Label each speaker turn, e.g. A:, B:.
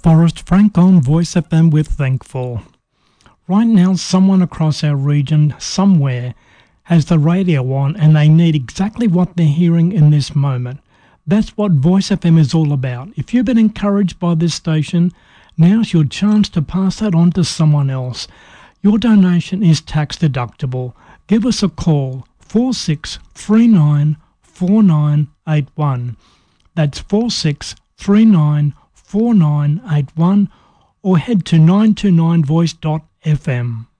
A: Forrest Frank on Voice FM with Thankful. Right now, someone across our region, somewhere, has the radio on and they need exactly what they're hearing in this moment. That's what Voice FM is all about. If you've been encouraged by this station, now's your chance to pass that on to someone else. Your donation is tax deductible. Give us a call, 4639 4981. That's 4639 4981, or head to 929voice.fm.